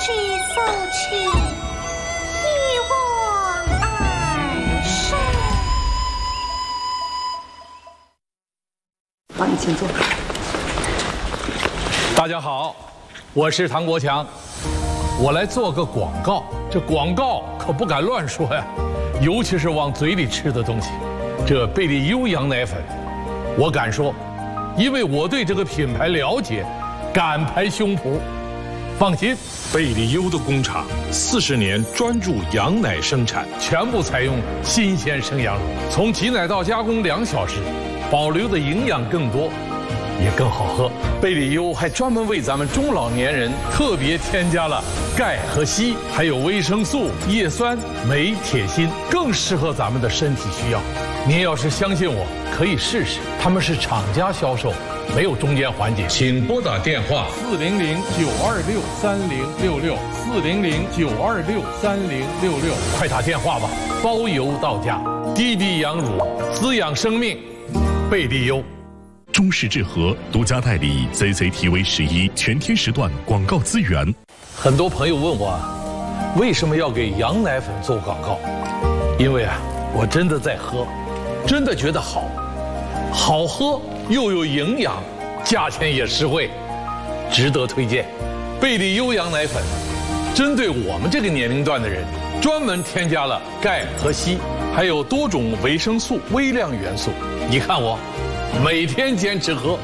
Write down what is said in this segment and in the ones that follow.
之所趋，一往而深。 好，你请坐。 大家好，我是唐国强，我来做个广告。这广告可不敢乱说呀，尤其是往嘴里吃的东西。这贝利优羊奶粉，我敢说，因为我对这个品牌了解，敢拍胸脯。放心， 贝利优的工厂40年专注羊奶生产， 全部采用新鲜生羊乳，从挤奶到加工2小时，保留的营养更多，也更好喝。贝利优还专门为咱们中老年人特别添加了钙和硒，还有维生素、叶酸、镁、铁、锌，更适合咱们的身体需要。您要是相信我，可以试试。他们是厂家销售，没有中间环节。请拨打电话400-926-3066，400-926-3066，快打电话吧，包邮到家。滴滴羊乳，滋养生命，贝利优。 中式制和独家代理 CCTV11全天时段广告资源。 很多朋友问我，为什么要给羊奶粉做广告？因为我真的在喝，真的觉得好喝又有营养，价钱也实惠，值得推荐。贝利优羊奶粉针对我们这个年龄段的人，专门添加了钙和硒，还有多种维生素、微量元素。你看我每天坚持喝。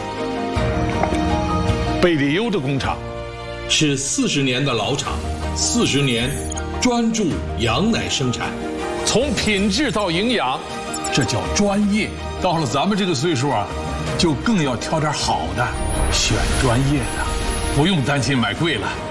贝利优的工厂是40年的老厂，40年专注羊奶生产，从品质到营养，这叫专业。到了咱们这个岁数就更要挑点好的，选专业的，不用担心买贵了。